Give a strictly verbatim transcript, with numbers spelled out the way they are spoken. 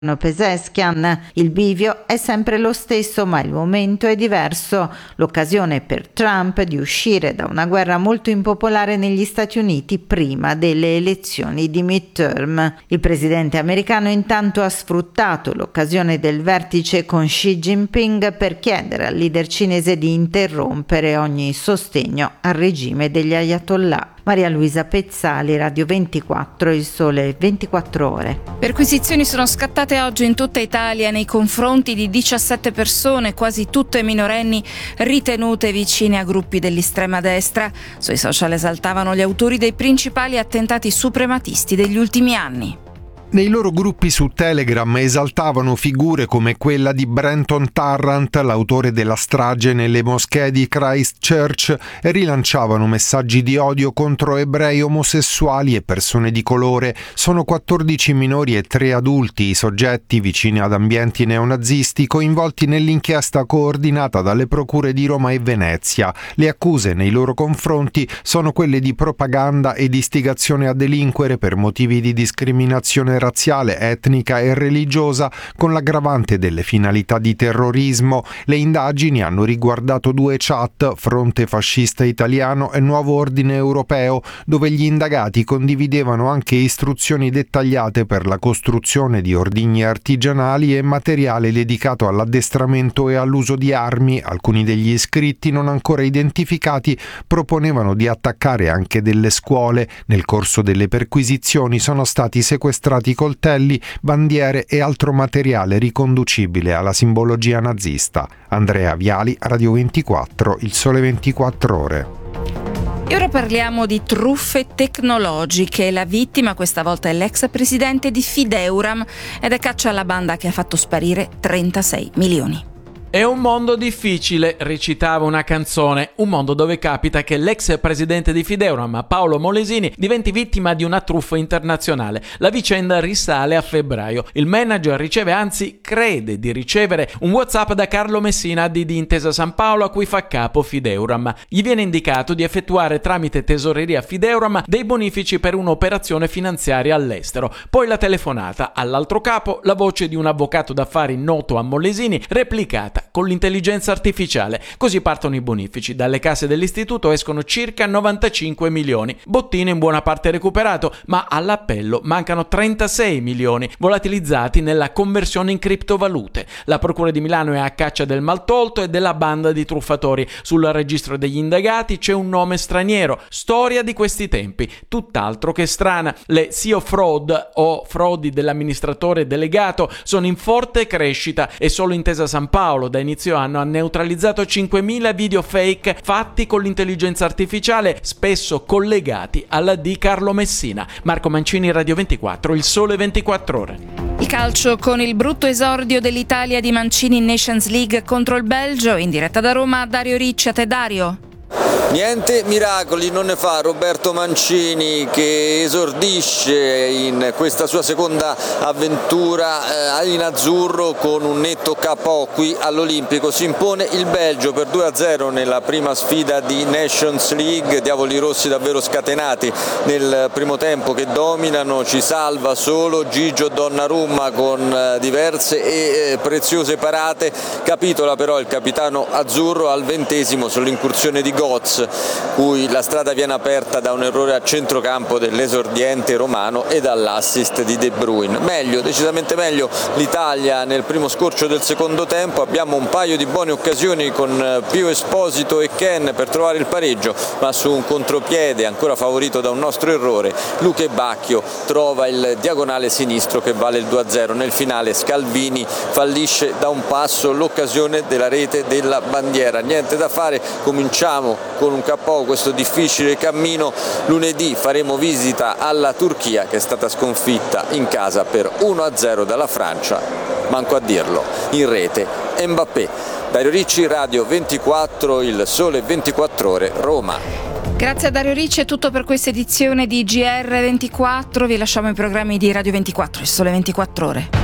Pezeskian. Il bivio è sempre lo stesso, ma il momento è diverso. L'occasione per Trump di uscire da una guerra molto impopolare negli Stati Uniti prima delle elezioni di midterm. Il presidente americano intanto ha sfruttato l'occasione del vertice con Xi Jinping per chiedere al leader cinese di interrompere ogni sostegno al regime degli ayatollah. Maria Luisa Pezzali, Radio ventiquattro, Il Sole ventiquattro Ore. Perquisizioni sono scattate oggi in tutta Italia nei confronti di diciassette persone, quasi tutte minorenni, ritenute vicine a gruppi dell'estrema destra. Sui social esaltavano gli autori dei principali attentati suprematisti degli ultimi anni. Nei loro gruppi su Telegram esaltavano figure come quella di Brenton Tarrant, l'autore della strage nelle moschee di Christchurch, e rilanciavano messaggi di odio contro ebrei, omosessuali e persone di colore. Sono quattordici minori e tre adulti i soggetti vicini ad ambienti neonazisti coinvolti nell'inchiesta coordinata dalle procure di Roma e Venezia. Le accuse nei loro confronti sono quelle di propaganda ed istigazione a delinquere per motivi di discriminazione razziale, etnica e religiosa, con l'aggravante delle finalità di terrorismo. Le indagini hanno riguardato due chat, Fronte Fascista Italiano e Nuovo Ordine Europeo, dove gli indagati condividevano anche istruzioni dettagliate per la costruzione di ordigni artigianali e materiale dedicato all'addestramento e all'uso di armi. Alcuni degli iscritti, non ancora identificati, proponevano di attaccare anche delle scuole. Nel corso delle perquisizioni sono stati sequestrati coltelli, bandiere e altro materiale riconducibile alla simbologia nazista. Andrea Viali, Radio ventiquattro, Il Sole ventiquattro Ore. E ora parliamo di truffe tecnologiche. La vittima questa volta è l'ex presidente di Fideuram ed è caccia alla banda che ha fatto sparire trentasei milioni. È un mondo difficile, recitava una canzone, un mondo dove capita che l'ex presidente di Fideuram, Paolo Molesini, diventi vittima di una truffa internazionale. La vicenda risale a febbraio. Il manager riceve, anzi crede di ricevere, un WhatsApp da Carlo Messina di Intesa San Paolo a cui fa capo Fideuram. Gli viene indicato di effettuare tramite tesoreria Fideuram dei bonifici per un'operazione finanziaria all'estero. Poi la telefonata, all'altro capo la voce di un avvocato d'affari noto a Molesini, replicata con l'intelligenza artificiale. Così partono i bonifici. Dalle casse dell'istituto escono circa novantacinque milioni. Bottino in buona parte recuperato, ma all'appello mancano trentasei milioni, volatilizzati nella conversione in criptovalute. La Procura di Milano è a caccia del maltolto e della banda di truffatori. Sul registro degli indagati c'è un nome straniero. Storia di questi tempi, tutt'altro che strana. Le S E O fraud o frodi dell'amministratore delegato sono in forte crescita e solo Intesa San Paolo da inizio anno ha neutralizzato cinquemila video fake fatti con l'intelligenza artificiale, spesso collegati alla di Carlo Messina. Marco Mancini, Radio ventiquattro, Il Sole ventiquattro Ore. Il calcio con il brutto esordio dell'Italia di Mancini in Nations League contro il Belgio. In diretta da Roma, Dario Ricci. A te, Dario. Niente miracoli non ne fa Roberto Mancini, che esordisce in questa sua seconda avventura eh, in azzurro con un netto K O qui all'Olimpico. Si impone il Belgio per due a zero nella prima sfida di Nations League. Diavoli rossi davvero scatenati nel primo tempo che dominano. Ci salva solo Gigio Donnarumma con eh, diverse e eh, preziose parate. Capitola però il capitano azzurro al ventesimo sull'incursione di Götze, cui la strada viene aperta da un errore a centrocampo dell'esordiente romano e dall'assist di De Bruyne. Meglio, decisamente meglio l'Italia nel primo scorcio del secondo tempo. Abbiamo un paio di buone occasioni con Pio Esposito e Ken per trovare il pareggio, ma su un contropiede ancora favorito da un nostro errore, Luque Bacchio trova il diagonale sinistro che vale il due a zero. Nel finale Scalvini fallisce da un passo l'occasione della rete della bandiera. Niente da fare, cominciamo con un K O questo difficile cammino. Lunedì faremo visita alla Turchia, che è stata sconfitta in casa per uno a zero dalla Francia, manco a dirlo, in rete Mbappé. Dario Ricci, Radio ventiquattro, Il Sole ventiquattro Ore, Roma. Grazie a Dario Ricci, è tutto per questa edizione di G R ventiquattro. Vi lasciamo i programmi di Radio ventiquattro, Il Sole ventiquattro Ore.